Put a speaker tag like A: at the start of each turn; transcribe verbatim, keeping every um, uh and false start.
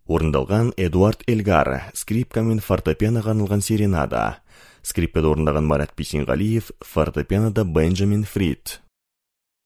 A: Орындалған Эдуард Элгар, скрипка мен фортепианоға арналған серенада. Скрипкада орындаған Марат Бейсенғалиев, фортепианода Бенджамин Фрид.